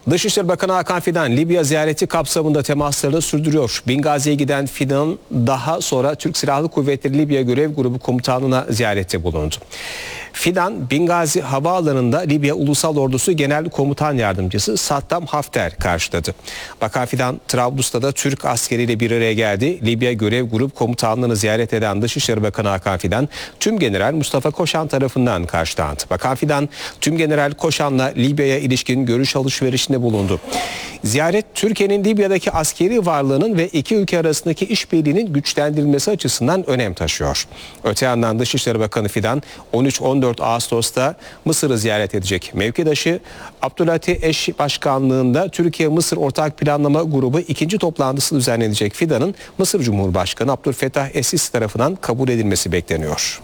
Dışişleri Bakanı Hakan Fidan, Libya ziyareti kapsamında temaslarını sürdürüyor. Bingazi'ye giden Fidan daha sonra Türk Silahlı Kuvvetleri Libya Görev Grubu Komutanlığı'na ziyarette bulundu. Fidan, Bingazi Havaalanı'nda Libya Ulusal Ordusu Genel Komutan Yardımcısı Saddam Hafter karşıladı. Bakan Fidan, Trablus'ta Türk askeriyle bir araya geldi. Libya Görev Grubu Komutanlığı'nı ziyaret eden Dışişleri Bakanı Hakan Fidan, Tümgeneral Mustafa Koşan tarafından karşılandı. Bakan Fidan, Tümgeneral Koşan'la Libya'ya ilişkin görüş alışverişinde bulundu. Ziyaret, Türkiye'nin Libya'daki askeri varlığının ve iki ülke arasındaki işbirliğinin güçlendirilmesi açısından önem taşıyor. Öte yandan Dışişleri Bakanı Fidan, 13-14 Ağustos'ta Mısır'ı ziyaret edecek. Mevkidaşı Abdülhati Eş Başkanlığı'nda Türkiye-Mısır Ortak Planlama Grubu ikinci toplantısı düzenlenecek. Fidan'ın Mısır Cumhurbaşkanı Abdülfettah Es-Sisi tarafından kabul edilmesi bekleniyor.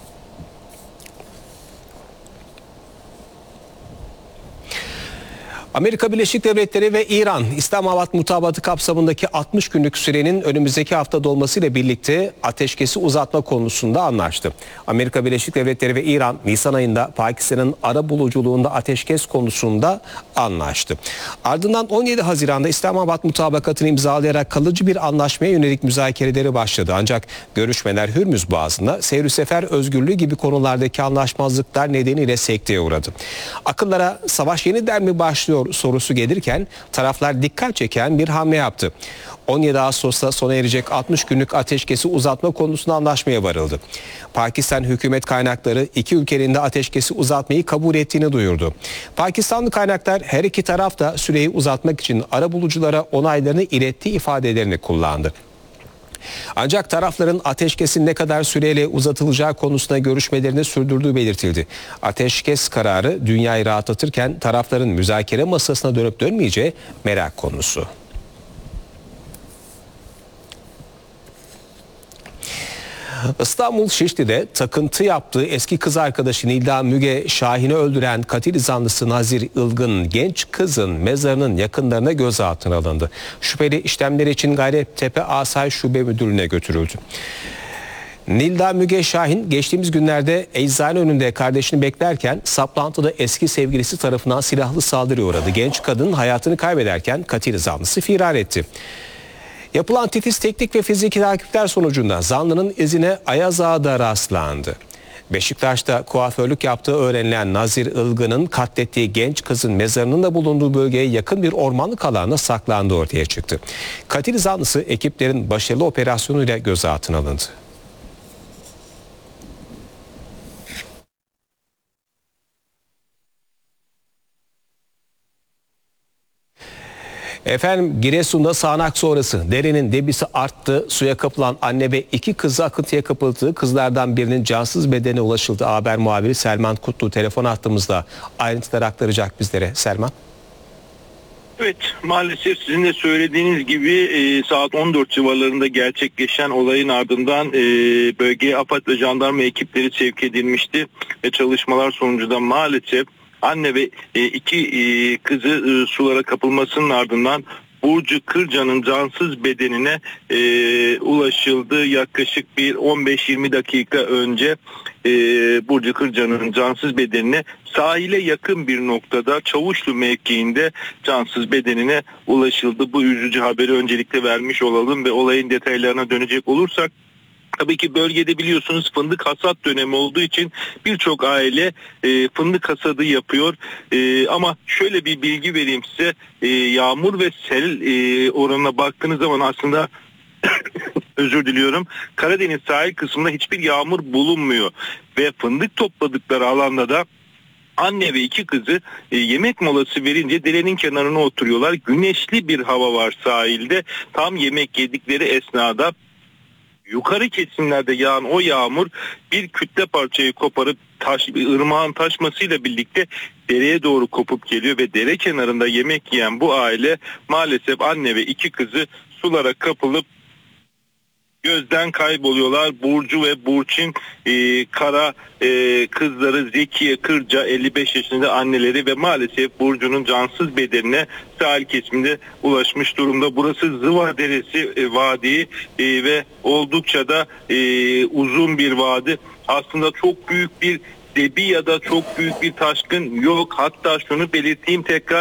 Amerika Birleşik Devletleri ve İran, İslamabad Mutabatı kapsamındaki 60 günlük sürenin önümüzdeki hafta dolmasıyla birlikte ateşkesi uzatma konusunda anlaştı. Amerika Birleşik Devletleri ve İran, Nisan ayında Pakistan'ın arabuluculuğunda ateşkes konusunda anlaştı. Ardından 17 Haziran'da İslamabad Mutabakatı'nı imzalayarak kalıcı bir anlaşmaya yönelik müzakereleri başladı. Ancak görüşmeler Hürmüz Boğazı'nda seyir sefer özgürlüğü gibi konulardaki anlaşmazlıklar nedeniyle sekteye uğradı. Akıllara savaş yeniden mi başlıyor sorusu gelirken taraflar dikkat çeken bir hamle yaptı. 17 Ağustos'ta sona erecek 60 günlük ateşkesi uzatma konusunda anlaşmaya varıldı. Pakistan hükümet kaynakları iki ülkenin de ateşkesi uzatmayı kabul ettiğini duyurdu. Pakistanlı kaynaklar her iki taraf da süreyi uzatmak için arabuluculara onaylarını ilettiği ifadelerini kullandı. Ancak tarafların ateşkesin ne kadar süreyle uzatılacağı konusunda görüşmelerini sürdürdüğü belirtildi. Ateşkes kararı dünyayı rahatlatırken tarafların müzakere masasına dönüp dönmeyeceği merak konusu. İstanbul Şişli'de takıntı yaptığı eski kız arkadaşı Nilda Müge Şahin'i öldüren katil zanlısı Nazir Ilgın genç kızın mezarının yakınlarına gözaltına alındı. Şüpheli işlemleri için Gayrettepe Asayiş Şube Müdürlüğü'ne götürüldü. Nilda Müge Şahin geçtiğimiz günlerde eczane önünde kardeşini beklerken saplantıda eski sevgilisi tarafından silahlı saldırıya uğradı. Genç kadın hayatını kaybederken katil zanlısı firar etti. Yapılan titiz teknik ve fiziki takipler sonucunda zanlının izine Ayaz Ağa'da rastlandı. Beşiktaş'ta kuaförlük yaptığı öğrenilen Nazir Ilgın'ın katlettiği genç kızın mezarının da bulunduğu bölgeye yakın bir ormanlık alana saklandığı ortaya çıktı. Katil zanlısı ekiplerin başarılı operasyonuyla gözaltına alındı. Efendim, Giresun'da sağanak sonrası derenin debisi arttı. Suya kapılan anne ve iki kızı akıntıya kapıldı. Kızlardan birinin cansız bedene ulaşıldı. Haber muhabiri Selman Kutlu telefon hattımızda ayrıntılar aktaracak bizlere. Selman. Evet, maalesef sizin de söylediğiniz gibi saat 14 civarlarında gerçekleşen olayın ardından bölgeye AFAD ve jandarma ekipleri sevk edilmişti. Çalışmalar sonucunda maalesef anne ve iki kızı sulara kapılmasının ardından Burcu Kırca'nın cansız bedenine ulaşıldı. Yaklaşık bir 15-20 dakika önce Burcu Kırca'nın cansız bedenine sahile yakın bir noktada Çavuşlu mevkiinde cansız bedenine ulaşıldı. Bu üzücü haberi öncelikle vermiş olalım ve olayın detaylarına dönecek olursak, tabii ki bölgede biliyorsunuz fındık hasat dönemi olduğu için birçok aile fındık hasadı yapıyor. Ama şöyle bir bilgi vereyim size. Yağmur ve sel oranına baktığınız zaman aslında özür diliyorum, Karadeniz sahil kısmında hiçbir yağmur bulunmuyor. Ve fındık topladıkları alanda da anne ve iki kızı yemek molası verince derenin kenarına oturuyorlar. Güneşli bir hava var sahilde. Tam yemek yedikleri esnada yukarı kesimlerde yağan o yağmur bir kütle parçayı koparıp ırmağın taşmasıyla birlikte dereye doğru kopup geliyor ve dere kenarında yemek yiyen bu aile maalesef anne ve iki kızı sulara kapılıp gözden kayboluyorlar. Burcu ve Burçin Kara kızları Zekiye Kırca 55 yaşında anneleri ve maalesef Burcu'nun cansız bedenine sahil kesiminde ulaşmış durumda. Burası Zıva Deresi vadi ve oldukça da uzun bir vadi. Aslında çok büyük bir debi ya da çok büyük bir taşkın yok. Hatta şunu belirteyim tekrar.